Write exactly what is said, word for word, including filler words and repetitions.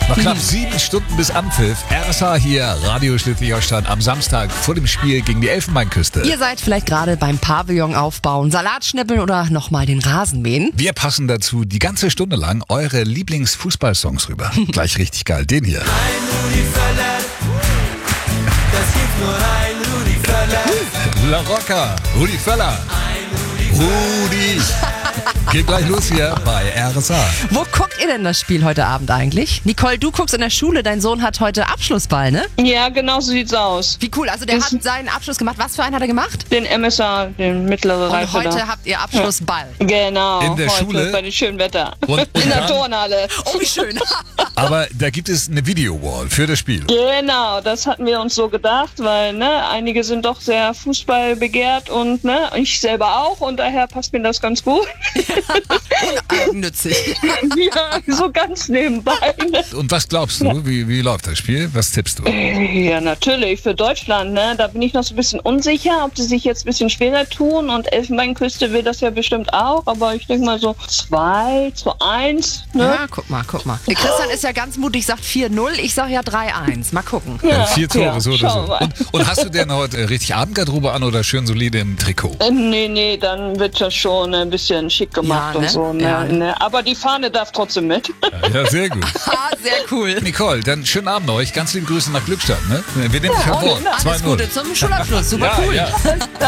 Noch knapp sieben Stunden bis Anpfiff. R S H hier, Radio Schleswig-Holstein am Samstag vor dem Spiel gegen die Elfenbeinküste. Ihr seid vielleicht gerade beim Pavillon aufbauen, Salat schnippeln oder nochmal den Rasen mähen. Wir passen dazu die ganze Stunde lang eure Lieblings-Fußballsongs rüber. Gleich richtig geil, den hier. Ein Rudi Völler, das gibt nur ein Rudi Völler. La Rocca, Rudi Völler. Ein Rudi Rudi. Geht gleich los hier bei R S H. Wo guckt ihr denn das Spiel heute Abend eigentlich? Nicole, du guckst in der Schule, dein Sohn hat heute Abschlussball, ne? Ja, genau so sieht's aus. Wie cool, also der Das- hat seinen Abschluss gemacht. Was für einen hat er gemacht? Den M S A, den mittlere Und Reife heute da. habt ihr Abschlussball. Genau, In der heute Schule? bei dem schönen Wetter. Und- und In der dann? Turnhalle. Oh, wie schön. Aber da gibt es eine Video-Wall für das Spiel. Genau, das hatten wir uns so gedacht, weil ne, einige sind doch sehr Fußball begehrt und ne, ich selber auch und daher passt mir das ganz gut. Uneigennützig. Ja, so ganz nebenbei. Ne? Und was glaubst du, wie, wie läuft das Spiel? Was tippst du? Ja, natürlich, für Deutschland, ne? Da bin ich noch so ein bisschen unsicher, ob sie sich jetzt ein bisschen schwerer tun und Elfenbeinküste will das ja bestimmt auch, aber ich denke mal so zwei zu eins, ne? Ja, guck mal, guck mal. Der Christian ist ja ganz mutig, sagt vier null, ich sag ja drei eins. Mal gucken. Ja, vier Tore, ja, so oder schauen so. wir mal. Und, und hast du denn heute richtig Abendgarderobe an oder schön solide im Trikot? Äh, Nee, nee, dann wird das schon ein bisschen schick gemacht Ja, ne? und so. Ne? Ja, ne? Ne? Aber die Fahne darf trotzdem mit. Ja, sehr gut. Ah, sehr cool. Nicole, dann schönen Abend euch. Ganz liebe Grüße nach Glückstadt. Ne? Wir nehmen dich an Bord. Alles zwei null. Gute zum Schulabschluss. Super Ja, cool. ja.